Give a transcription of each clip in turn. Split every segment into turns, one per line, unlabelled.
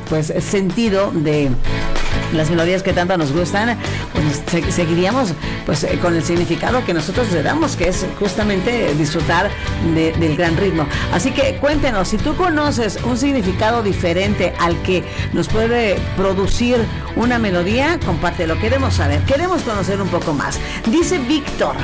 pues sentido de las melodías que tanto nos gustan, pues seguiríamos pues con el significado que nosotros le damos, que es justamente disfrutar del gran ritmo. Así que cuéntenos, si tú conoces un significado diferente al que nos puede producir una melodía, compártelo, queremos saber, queremos conocer un poco más. Dice Víctor,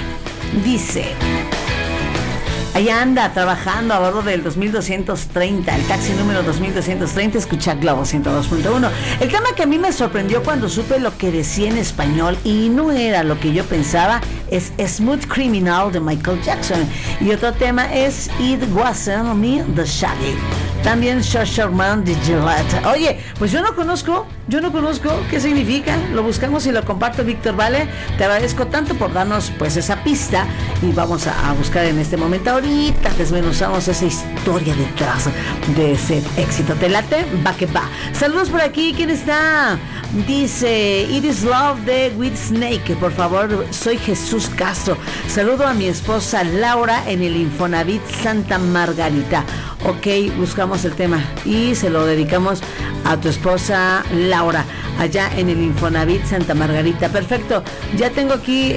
allá anda trabajando a bordo del 2230, el taxi número 2230, escucha Globo 102.1. El tema que a mí me sorprendió cuando supe lo que decía en español y no era lo que yo pensaba es Smooth Criminal de Michael Jackson. Y otro tema es It Wasn't Me de Shaggy. También Shosherman de Gillette. Oye, pues yo no conozco qué significa. Lo buscamos y lo comparto, Víctor, ¿vale? Te agradezco tanto por darnos pues esa pista y vamos a buscar en este momento. Ahorita desmenuzamos esa historia detrás de ese éxito. ¿Te late? Va que va. Saludos por aquí. ¿Quién está? Dice It Is Love de With Snake. Por favor, soy Jesús Castro. Saludo a mi esposa Laura en el Infonavit Santa Margarita. Ok, buscamos el tema y se lo dedicamos a tu esposa Laura, allá en el Infonavit Santa Margarita. Perfecto, ya tengo aquí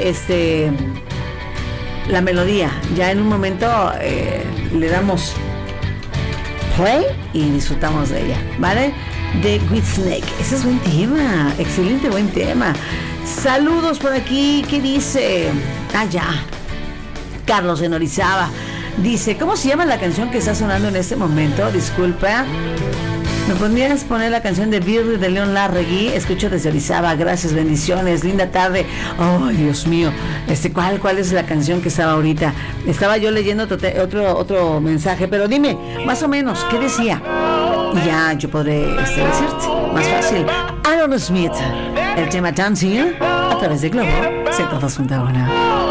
la melodía. Ya en un momento le damos play y disfrutamos de ella, ¿vale? De With Snake. Ese es buen tema, excelente buen tema. Saludos por aquí, ¿qué dice? Ya, Carlos en Orizaba. Dice, ¿cómo se llama la canción que está sonando en este momento? Disculpa. ¿Me podrías poner la canción de Birri de León Larregui? Escucho desde Orizaba. Gracias, bendiciones, linda tarde. Ay, Dios mío. ¿Cuál es la canción que estaba ahorita? Estaba yo leyendo otro mensaje, pero dime, más o menos, ¿qué decía? Y ya yo podré decirte, más fácil. Aaron Smith, el tema Dancing, a través de Globo 102.1.